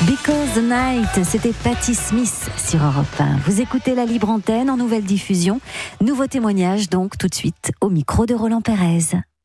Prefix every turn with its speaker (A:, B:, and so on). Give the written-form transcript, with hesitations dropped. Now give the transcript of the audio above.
A: Because the Night, c'était Patti Smith sur Europe 1. Vous écoutez la Libre Antenne en nouvelle diffusion. Nouveau témoignage donc tout de suite au micro de Roland Pérez.